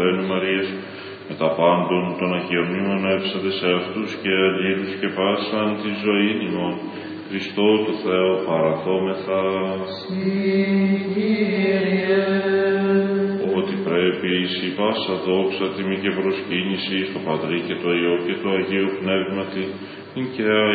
Παρθένου Μαρίας, με τα πάντων των Αγίων μνημονεύσατε σε αυτούς και αλλήλους και πάσαν τη ζωή ημών. Χριστό του Θεό παραθόμεθα. Ότι πρέπει εις η πάσα δόξα, τιμή και προσκύνηση στο Πατρί και το Υιό και το Αγίου Πνεύματι, και